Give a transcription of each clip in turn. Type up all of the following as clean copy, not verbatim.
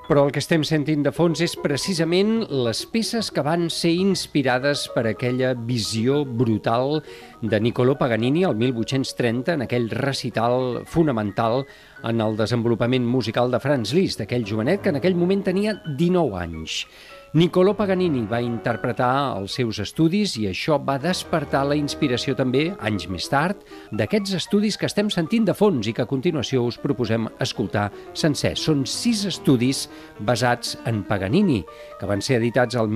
Però el que estem sentint de fons és precisament les peces que van ser inspirades per aquella visió brutal de Niccolò Paganini el 1830 en aquell recital fonamental en el desenvolupament musical de Franz Liszt, aquell jovenet que en aquell moment tenia 19 anys. Niccolò Paganini va interpretar els seus estudis i això va despertar la inspiració també, anys més tard, d'aquests estudis que estem sentint de fons i que a continuació us proposem escoltar sencers. Són 6 estudis basats en Paganini, que van ser editats el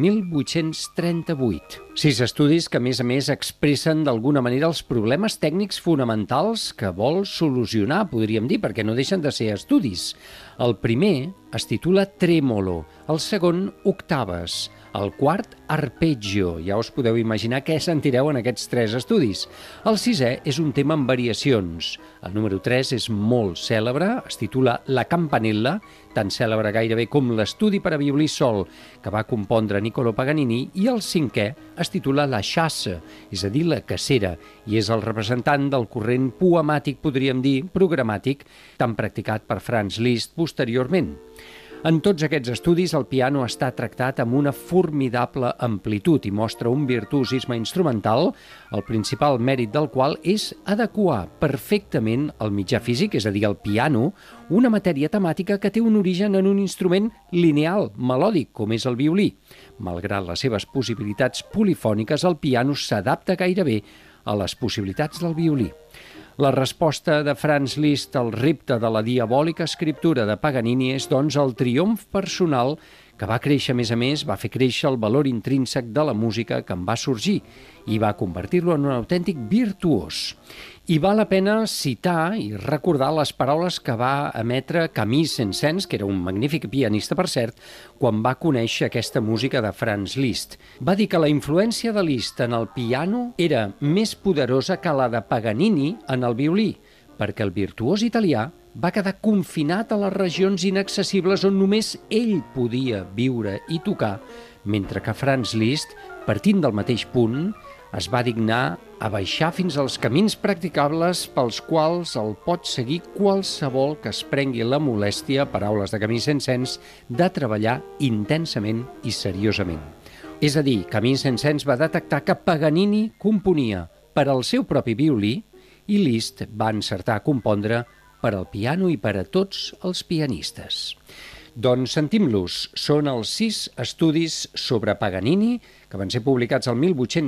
1838. 6 estudis que, a més, expressen d'alguna manera els problemes tècnics fonamentals que vol solucionar, podríem dir, perquè no deixen de ser estudis. El primer es titula Tremolo, el segon Octaves, el quart Arpeggio, ja us podeu imaginar què sentireu en aquests 3 estudis. El 6è és un tema amb variacions. El número 3 és molt cèlebre, es titula La Campanella, tan cèlebre gairebé com l'estudi per a violí sol que va compondre Niccolò Paganini, i el 5è es titula La Chasse, és a dir, la cacera, i és el representant del corrent poemàtic, podríem dir, programàtic, tan practicat per Franz Liszt posteriorment. En tots aquests estudis el piano està tractat amb una formidable amplitud i mostra un virtuosisme instrumental, el principal mèrit del qual és adequar perfectament el mitjà físic, és a dir, el piano, una matèria temàtica que té un origen en un instrument lineal, melòdic, com és el violí. Malgrat les seves possibilitats polifòniques, el piano s'adapta gairebé a les possibilitats del violí. La resposta de Franz Liszt al repte de la diabòlica escriptura de Paganini és, doncs, el triomf personal que va créixer, a més, va fer créixer el valor intrínsec de la música que en va sorgir i va convertir-lo en un autèntic virtuós. I val la pena citar i recordar les paraules que va emetre Camille Saint-Saëns, que era un magnífic pianista, per cert, quan va conèixer aquesta música de Franz Liszt. Va dir que la influència de Liszt en el piano era més poderosa que la de Paganini en el violí, perquè el virtuós italià va quedar confinat a les regions inaccessibles on només ell podia viure i tocar, mentre que Franz Liszt, partint del mateix punt, es va dignar a baixar fins als camins practicables pels quals el pot seguir qualsevol que es prengui la molèstia, paraules de Camille Saint-Saëns, de treballar intensament i seriosament. És a dir, Camille Saint-Saëns va detectar que Paganini componia per al seu propi violí i Liszt va encertar a compondre per al piano i per a tots els pianistes. Doncs sentim-los. Són els 6 estudis sobre Paganini, que van ser publicats el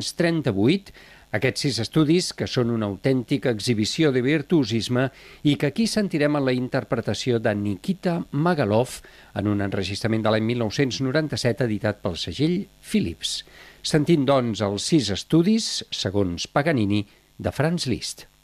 1838, aquests 6 estudis que són una autèntica exhibició de virtuosisme i que aquí sentirem en la interpretació de Nikita Magalov en un enregistrament de l'any 1997 editat pel segell Philips. Sentint, doncs, els 6 estudis, segons Paganini, de Franz Liszt.